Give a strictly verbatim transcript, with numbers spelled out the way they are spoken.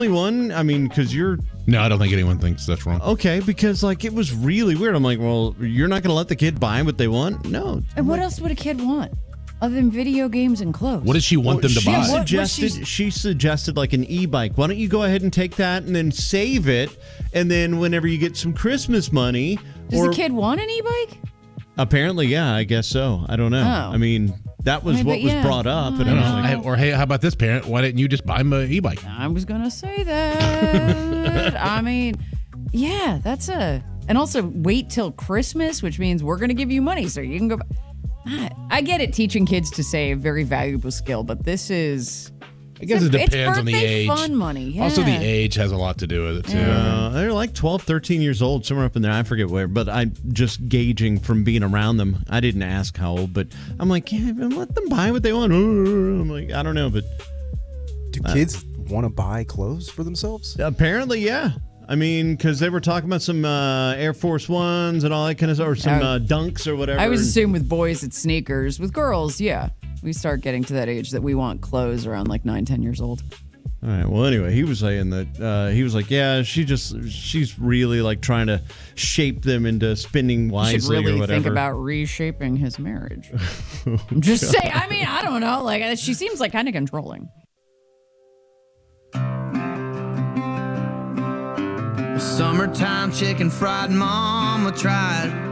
One, I mean, because you're no, I don't think anyone thinks that's wrong. Okay, because like it was really weird. I'm like, well, you're not going to let the kid buy what they want? No. And what else would a kid want other than video games and clothes? What does she want well, them to she buy? Suggested, she suggested like an e-bike. Why don't you go ahead and take that and then save it, and then whenever you get some Christmas money, does or, the kid want an e-bike? Apparently, yeah, I guess so. I don't know. Oh. I mean, that was I mean, what but was yeah. brought up, and I I was know. like, I, or hey, how about this, parent? Why didn't you just buy him an e-bike? I was gonna say that. I mean, yeah, that's a, and also wait till Christmas, which means we're gonna give you money so you can go. I, I get it, teaching kids to save, very valuable skill, but this is. I guess it's it a, depends it's on the birthday age. Fun money. Yeah. Also, the age has a lot to do with it too. Uh, they're like twelve, thirteen years old, somewhere up in there. I forget where, but I'm just gauging from being around them. I didn't ask how old, but I'm like, yeah, let them buy what they want. I'm like, I don't know, but do kids want to buy clothes for themselves? Apparently, yeah. I mean, because they were talking about some uh, Air Force Ones and all that kind of stuff, or some uh, Dunks or whatever. I always assume with boys it's sneakers. With girls, yeah, we start getting to that age that we want clothes around like nine, ten years old. All right. Well, anyway, he was saying that uh, he was like, yeah, she just she's really like trying to shape them into spending wisely you should really or whatever. think about reshaping his marriage. oh, I'm just saying. I mean, I don't know. Like she seems like kind of controlling. Summertime chicken fried mama tried.